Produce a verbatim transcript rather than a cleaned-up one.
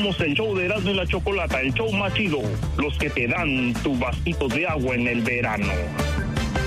Somos el show de Erasmo y la Chocolata, el show más chido, los que te dan tu vasito de agua en el verano.